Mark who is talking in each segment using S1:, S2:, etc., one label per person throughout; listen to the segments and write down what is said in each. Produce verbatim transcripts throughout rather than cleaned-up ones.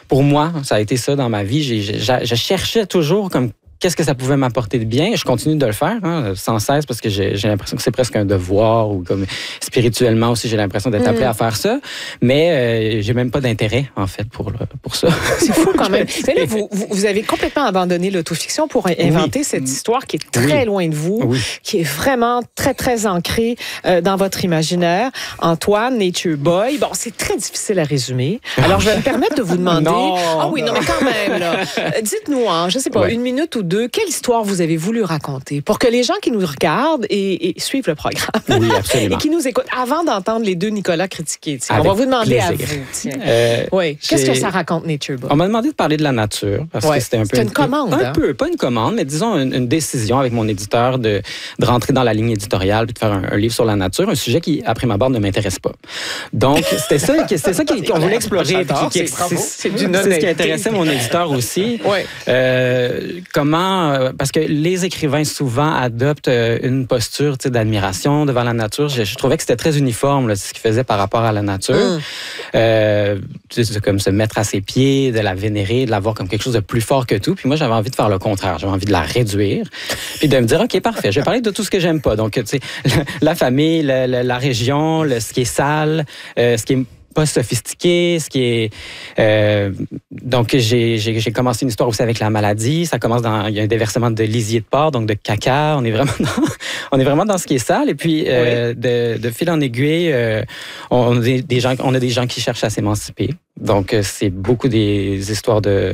S1: pour moi, ça a été ça dans ma vie. J'ai, j'ai, je cherchais toujours comme qu'est-ce que ça pouvait m'apporter de bien. Je continue de le faire hein, sans cesse parce que j'ai, j'ai l'impression que c'est presque un devoir ou comme spirituellement aussi, j'ai l'impression d'être appelé mmh. à faire ça. Mais euh, j'ai même pas d'intérêt, en fait, pour, le, pour ça.
S2: C'est fou quand même. Mais là, vous, vous avez complètement abandonné l'autofiction pour inventer oui. cette histoire qui est très oui. loin de vous, oui. qui est vraiment très, très ancrée euh, dans votre imaginaire. Antoine, Nature Boy, bon, c'est très difficile à résumer. Alors, je vais me permettre de vous demander...
S1: Non.
S2: Ah oui, non, mais quand même, là. Dites-nous, hein, je sais pas, ouais. une minute ou deux, quelle histoire vous avez voulu raconter pour que les gens qui nous regardent et, et suivent le programme
S1: oui, absolument.
S2: et qui nous écoutent, avant d'entendre les deux Nicolas critiquer, on va vous demander plaisir. à vous. Tiens. Euh, oui. Qu'est-ce que ça raconte, Nature Boy?
S1: On m'a demandé de parler de la nature parce ouais. que c'était un peu...
S2: C'est une, une commande.
S1: Un
S2: hein?
S1: peu, pas une commande, mais disons une, une décision avec mon éditeur de, de rentrer dans la ligne éditoriale et de faire un, un livre sur la nature, un sujet qui, après ma barre, ne m'intéresse pas. Donc, c'était ça, c'était ça qu'on voulait explorer. Qui, qui, c'est, c'est, du c'est ce qui intéressait mon éditeur aussi.
S2: Ouais.
S1: Euh, comment... Parce que les écrivains, souvent, adoptent une posture d'admiration devant la nature. Je, je trouvais que c'était très uniforme, là, ce qu'ils faisaient par rapport à la nature. Mm. Euh, c'est comme se mettre à ses pieds, de la vénérer, de la voir comme quelque chose de plus fort que tout. Puis moi, j'avais envie de faire le contraire. J'avais envie de la réduire. Puis de me dire, OK, parfait, je vais parler de tout ce que j'aime pas. Donc, tu sais, la, la famille, la, la, la région, le, ce qui est sale, euh, ce qui est pas sophistiqué, ce qui est... Euh, donc, j'ai, j'ai, j'ai commencé une histoire aussi avec la maladie. Ça commence dans... Il y a un déversement de lisier de porc, donc de caca. On est vraiment dans, on est vraiment dans ce qui est sale. Et puis, euh, oui. de, de fil en aiguille, euh, on, a des, des gens, on a des gens qui cherchent à s'émanciper. Donc, c'est beaucoup des histoires de...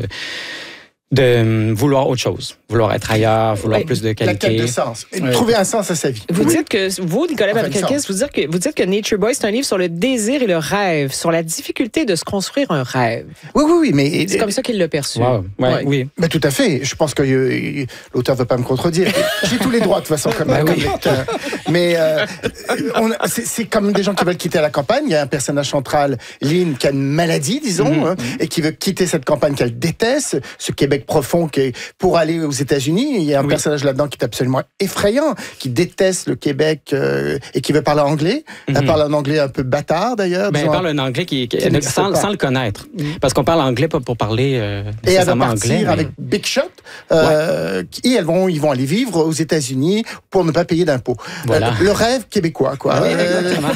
S1: de vouloir autre chose, vouloir être ailleurs, vouloir oui, plus de qualité.
S3: La quête de sens. Et trouver un sens à sa vie.
S2: Vous oui. dites que, vous, Nicolas Mavrocorkis, vous dites que, vous dites que Nature Boy, c'est un livre sur le désir et le rêve, sur la difficulté de se construire un rêve.
S3: Oui, oui, oui. Mais,
S2: c'est comme ça qu'il l'a perçu.
S1: Wow. Ouais,
S2: ouais.
S1: Oui.
S3: Mais tout à fait. Je pense que euh, l'auteur ne veut pas me contredire. J'ai tous les droits, de toute façon, comme, ben comme oui. lecteur. Mais euh, on, c'est, c'est comme des gens qui veulent quitter la campagne. Il y a un personnage central, Lynn, qui a une maladie, disons, mm-hmm. hein, et qui veut quitter cette campagne qu'elle déteste, ce Québec profond qui est pour aller aux États-Unis. Il y a un oui. personnage là-dedans qui est absolument effrayant, qui déteste le Québec euh, et qui veut parler anglais. Mm-hmm. Elle parle un anglais un peu bâtard, d'ailleurs.
S1: Ben, elle parle un anglais qui, qui, qui sans, sans le connaître. Mm-hmm. Parce qu'on parle anglais pas pour parler euh,
S3: et elle va partir
S1: anglais, mais...
S3: avec Big Shot. Euh, ouais. Et elles vont, ils vont aller vivre aux États-Unis pour ne pas payer d'impôts.
S1: Voilà.
S3: Euh, le rêve québécois, quoi.
S1: Oui, exactement.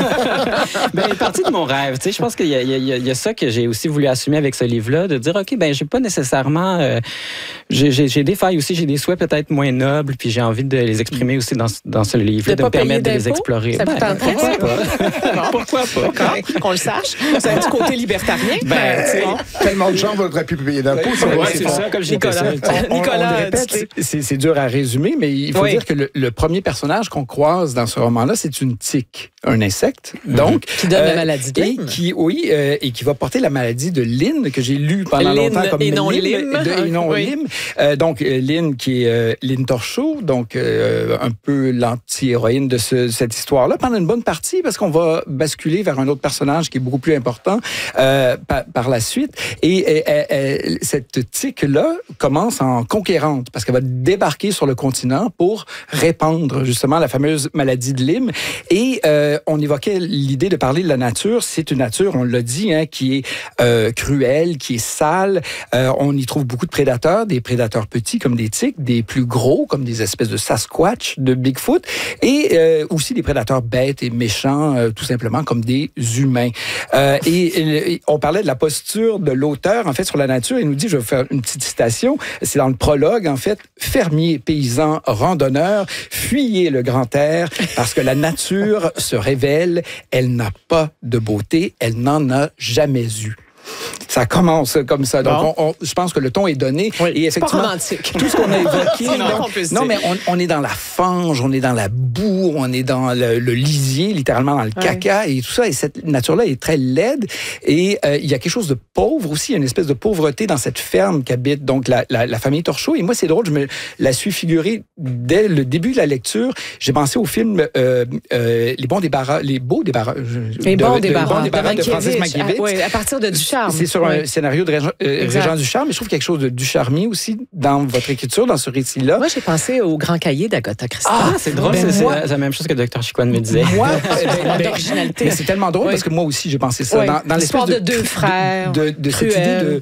S1: ben, une partie de mon rêve. Tu sais, je pense qu'il y a, il y a, il y a ça que j'ai aussi voulu assumer avec ce livre-là, de dire, OK, ben, j'ai pas nécessairement... Euh, j'ai, j'ai, j'ai des failles aussi, j'ai des souhaits peut-être moins nobles, puis j'ai envie de les exprimer aussi dans, dans ce livre, de, de me permettre de les explorer.
S2: Ça
S1: ben, pourquoi pas? Pourquoi pas?
S2: Qu'on le sache. C'est un petit côté libertarien.
S3: Ben, bon. Tellement de gens voudraient plus payer d'impôts.
S1: Ouais, ouais, c'est, c'est ça, comme j'ai Nicolas.
S4: On, Nicolas, on le répète, c'est, c'est dur à résumer, mais il faut oui. dire que le, le premier personnage qu'on croise dans ce roman-là, c'est une tique, un insecte, donc...
S2: Qui donne euh, la maladie de Lyme.
S4: Et qui, oui, euh, et qui va porter la maladie de Lyme, que j'ai lu pendant
S2: Lynn,
S4: longtemps comme
S2: et non Lyme.
S4: Et non
S2: oui.
S4: Lyme. Euh, donc, Lynn, qui est euh, Lynn Torchot, donc euh, un peu l'anti-héroïne de ce, cette histoire-là, pendant une bonne partie, parce qu'on va basculer vers un autre personnage qui est beaucoup plus important euh, par, par la suite. Et, et, et, et cette tique-là commence en conquérante, parce qu'elle va débarquer sur le continent pour répandre justement la fameuse maladie de Lyme. Et euh, on évoquait l'idée de parler de la nature. C'est une nature, on l'a dit, hein, qui est euh, cruelle, qui est sale. Euh, on y trouve beaucoup de prédateurs, des prédateurs petits comme des tiques, des plus gros comme des espèces de Sasquatch, de Bigfoot, et euh, aussi des prédateurs bêtes et méchants, euh, tout simplement comme des humains. Euh, et, et on parlait de la posture de l'auteur, en fait, sur la nature. Il nous dit, je vais faire une petite citation, c'est dans le prologue, en fait, « Fermiers, paysans, randonneurs, fuyez le grand air, parce que la nature se révèle, elle n'a pas de beauté, elle n'en a jamais eu. » Ça commence comme ça. Donc, bon. on, on, je pense que le ton est donné.
S2: Oui,
S4: et effectivement,
S2: c'est pas romantique.
S4: Tout ce qu'on a évoqué.
S2: donc,
S4: non, mais on, on est dans la fange, on est dans la boue, on est dans le, le lisier, littéralement dans le ouais. caca et tout ça. Et cette nature-là est très laide. Et euh, il y a quelque chose de pauvre aussi. Il y a une espèce de pauvreté dans cette ferme qu'habite donc la, la, la famille Torchot. Et moi, c'est drôle, je me la suis figurée dès le début de la lecture. J'ai pensé au film euh, euh, Les bons débarras, les beaux débarras.
S2: Les bons débarras
S4: de, de, de, de Francis Mankiewicz.
S2: Ah, ouais, à partir de Ducharme.
S4: C'est sur
S2: oui.
S4: un scénario de Régent, euh, Régent Ducharme, mais je trouve quelque chose de Ducharmien aussi dans votre écriture, dans ce récit-là.
S2: Moi, j'ai pensé au Grand Cahier d'Agatha Christie.
S1: Ah, c'est drôle, ben c'est, moi, c'est la même chose que Docteur Chicoine me disait.
S4: Moi,
S2: ben, d'originalité.
S4: Mais c'est tellement drôle oui. parce que moi aussi, j'ai pensé ça.
S2: Oui.
S4: Dans, dans
S2: l'histoire
S4: l'espèce
S2: de, de deux frères,
S4: de, de, de cette idée de,